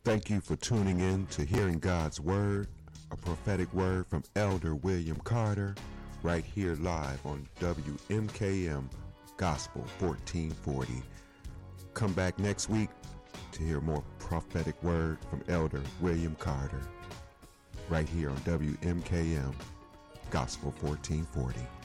Thank you for tuning in to Hearing God's Word, a prophetic word from Elder William Carter, right here live on WMKM Gospel 1440. Come back next week to hear more prophetic word from Elder William Carter, right here on WMKM Gospel 1440.